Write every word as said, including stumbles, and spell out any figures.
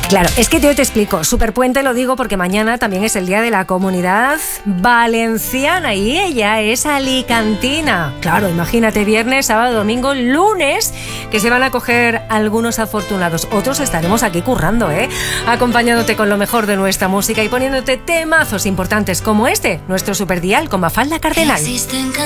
Claro, es que yo te explico. Superpuente lo digo porque mañana también es el Día de la Comunidad Valenciana y ella es alicantina. Claro, imagínate, viernes, sábado, domingo, lunes, que se van a coger algunos afortunados. Otros estaremos aquí currando, ¿eh? Acompañándote con lo mejor de nuestra música y poniéndote temazos importantes como este, nuestro Superdial con Mafalda Cardenal.